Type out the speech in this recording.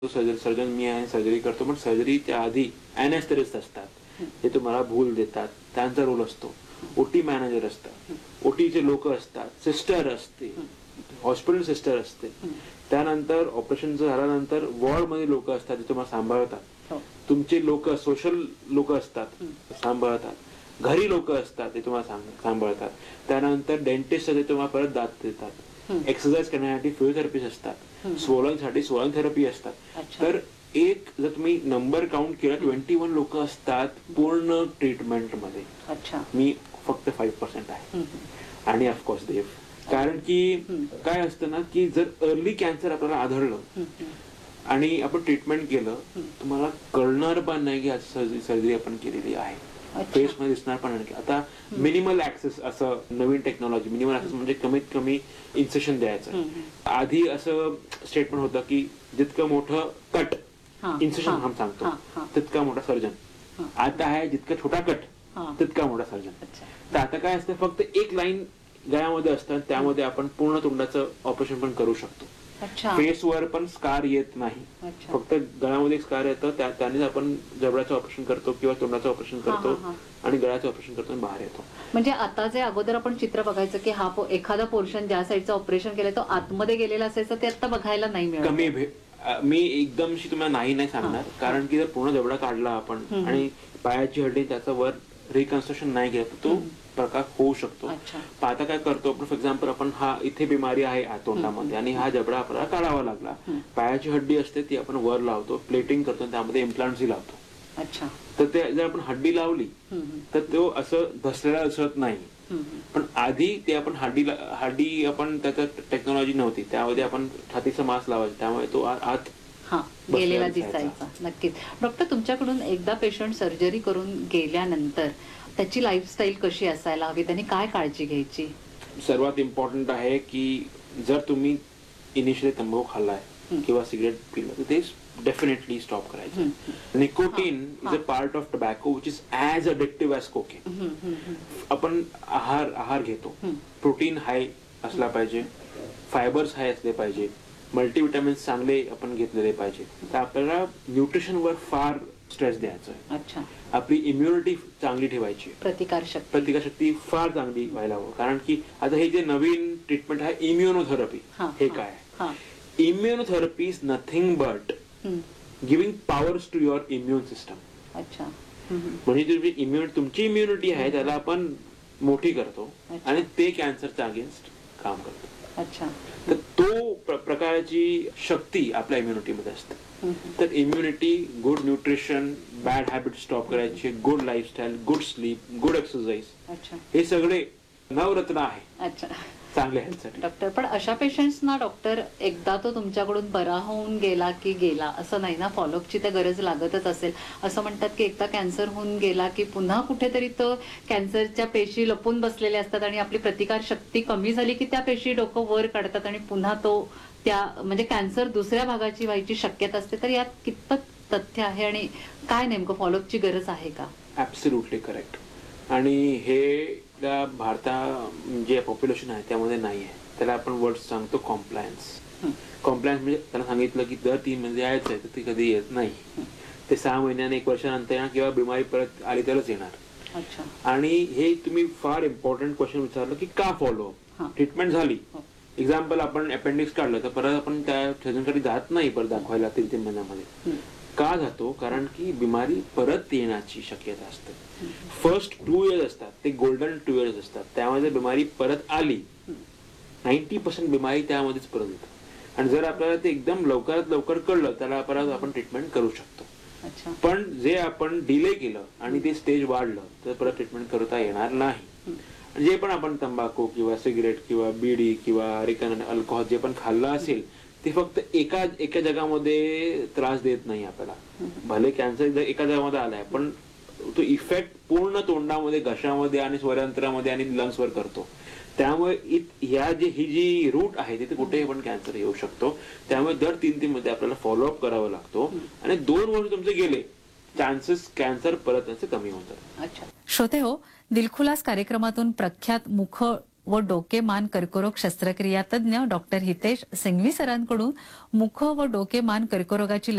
Surgeon मी आहे, surgery करतो, पण सर्जरीच्या आधी अॅनेस्थेटिस्ट असतात, हे तुम्हाला भूल देतात, त्यांचा रोल असतो. ओटी मॅनेजर असतात, ओटीचे लोक असतात, सिस्टर असते, हॉस्पिटल सिस्टर असते. त्यानंतर ऑपरेशन झाल्यानंतर वॉर्ड मध्ये लोक असतात, जे तुम्हाला सांभाळतात. तुमचे लोक सोशल लोक असतात, सांभाळतात. घरी लोक असतात, ते तुम्हाला सांभाळतात. त्यानंतर डेंटिस्ट ते तुम्हाला परत दात देतात. एक्सरसाइज करण्यासाठी फिजिओथेरपिस्ट असतात, स्वॉलनसाठी स्वॉलन थेरपी असतात. तर एक जर तुम्ही नंबर काउंट केला 21 लोक असतात पूर्ण ट्रीटमेंट मध्ये. मी फक्त 5% आहे. आणि ऑफकोर्स देव, कारण की काय असतं ना, की जर अर्ली कॅन्सर आपल्याला आढळलं आणि आपण ट्रीटमेंट केलं, तुम्हाला कळणार पण नाही की आज सर्जरी आपण केलेली आहे. फेस मध्ये दिसणार पण नाही. आता मिनिमल ऍक्सेस असं नवीन टेक्नॉलॉजी, मिनिमल ऍक्सेस म्हणजे कमीत कमी इन्सेशन द्यायचं. आधी असं स्टेटमेंट होतं की जितकं मोठं कट इन्सेशन हम सांगतो तितका मोठा सर्जन. आता आहे जितका छोटा कट तितका मोठा सर्जन. तर आता काय असतं, फक्त एक लाईन गळ्यामध्ये असतात, त्यामध्ये आपण पूर्ण तोंडाचं ऑपरेशन पण करू शकतो. फेसवर पण स्कार येत नाही, फक्त गळ्यामध्ये स्कार येतं, त्याने आपण जबड्याचं ऑपरेशन करतो किंवा तोंडाचं ऑपरेशन करतो आणि गळ्याचं ऑपरेशन करतो आणि बाहेर येतो. म्हणजे आता जे अगोदर आपण चित्र बघायचं की हा एखादा पोर्शन ज्या साईडचं ऑपरेशन केलं तो आतमध्ये गेलेला असायचं, ते आता बघायला नाही मिळत. कमी मी एकदमशी तुम्हाला नाही सांगणार, कारण की जर पूर्ण जबडा काढला आपण आणि पायाची हड्डी त्याचं वर रिकन्स्ट्रक्शन नाही केलं, तो प्रकार होऊ शकतो. आता काय करतो आपण, फॉर एक्झाम्पल आपण हा इथे बिमारी आहे तोंडामध्ये आणि हा जबडा आपल्याला काढावा लागला, पायाची हड्डी असते ती आपण वर लावतो, प्लेटिंग करतो, त्यामध्ये इम्प्लांट्स लावतो. तर ते जर आपण हड्डी लावली तर तो असं धसलेला दिसत नाही. पण आधी ते आपण हड्डी आपण त्याच्यात टेक्नॉलॉजी नव्हती, त्यामध्ये आपण छातीचा मास लावायचा, त्यामुळे तो आत गेलेला दिसायचा. नक्कीच डॉक्टर, तुमच्याकडून एकदा पेशंट सर्जरी करून गेल्यानंतर त्याची लाईफस्टाईल कशी असायला हवी, त्यांनी काय काळजी घ्यायची? सर्वात इम्पॉर्टंट आहे की जर तुम्ही इनिशियली तंबाखू खाल्लाय किंवा सिगरेट पिलं तर ते डेफिनेटली स्टॉप करायचं. Nicotine is a part of tobacco which is as addictive as cocaine. आपण आहार घेतो, प्रोटीन हाय असला पाहिजे, फायबर्स हाय असले पाहिजे, मल्टीविटामिन्स चांगले आपण घेतलेले पाहिजे. तर आपल्याला न्यूट्रिशनवर फार स्ट्रेस द्यायचा आहे. आपली इम्युनिटी चांगली ठेवायची, प्रतिकारशक्ती फार चांगली व्हायला हवं. कारण की आता हे जे नवीन ट्रीटमेंट आहे इम्युनोथेरपी, हे काय? Immunotherapy is nothing but giving powers to your immune system. म्हणजे तुमची इम्युनिटी आहे त्याला आपण मोठी करतो आणि ते कॅन्सरच्या अगेन्स्ट काम करतो. तर तो प्रकारची शक्ती आपल्या इम्युनिटीमध्ये असते. तर immunity, good nutrition, bad habit stop करायचे, good lifestyle, good sleep, good exercise, हे सगळे नवरत्न आहे चांगल्या हेल्थसाठी. डॉक्टर, पण अशा पेशंट्सना डॉक्टर एकदा तो तुमच्याकडून बरा होऊन गेला की गेला असं नाही ना, फॉलोअपची तर गरज लागतच असेल. असं म्हणतात की एकदा कॅन्सर होऊन गेला की पुन्हा कुठेतरी तो कॅन्सरच्या पेशी लपून बसलेल्या असतात आणि आपली प्रतिकार शक्ती कमी झाली की त्या पेशी डोकं वर काढतात आणि पुन्हा तो त्या म्हणजे कॅन्सर दुसऱ्या भागाची व्हायची शक्यता असते. तर यात कितपत तथ्य आहे आणि काय नेमकं फॉलोअपची गरज आहे का? Absolutely correct. आणि हे भारतात जे पॉप्युलेशन आहे त्यामध्ये नाही आहे. त्याला आपण वर्ड सांगतो कॉम्प्लायन्स. कॉम्प्लायन्स म्हणजे त्याला सांगितलं की दर 3 महिने यायचं आहे तर ते कधी येत नाही. ते 6 महिन्याने 1 वर्षानंतर येणार किंवा बिमारी परत आली तरच येणार. आणि हे तुम्ही फार इम्पॉर्टंट क्वेश्चन विचारलं की का फॉलोअप. ट्रीटमेंट झाली, एक्झाम्पल आपण अपेंडिक्स काढलं तर परत आपण त्या सर्जनकडे जात नाही परत दाखवायला 3 महिन्यामध्ये. का जातो? कारण की बिमारी परत येण्याची शक्यता असते. फर्स्ट 2 इयर्स असतात ते गोल्डन 2 इयर्स असतात, त्यामध्ये बिमारी परत आली 90% बिमारी त्यामध्येच परत येते. आणि जर आपल्याला ते एकदम लवकरात लवकर कळलं त्याला परत आपण ट्रीटमेंट करू शकतो. पण जे आपण डिले केलं आणि ते स्टेज वाढलं तर परत ट्रीटमेंट करता येणार नाही. जे पण आपण तंबाखू किंवा सिगरेट किंवा बिडी किंवा अल्कोहोल जे पण खाल्लं असेल ते फक्त एका जगामध्ये त्रास देत नाही आपल्याला. भले कॅन्सर एका जगामध्ये आलाय पण तो इफेक्ट पूर्ण तोंडामध्ये, घशामध्ये आणि स्वरयंत्रामध्ये आणि लंग्सवर करतो. त्यामुळे ही जी रूट आहे तिथे कुठेही पण कॅन्सर येऊ शकतो. त्यामुळे दर 3 मध्ये आपल्याला फॉलोअप करावा लागतो आणि 2 वर्ष तुमचे गेले चान्सेस कॅन्सर परत याचे कमी होतात. श्रोते हो, दिलखुलास कार्यक्रमातून प्रख्यात मुख व डोके मान कर्करोग शस्त्रक्रिया तज्ञ डॉक्टर हितेश सिंघवी सरांकडून मुख व डोके मान कर्करोगाची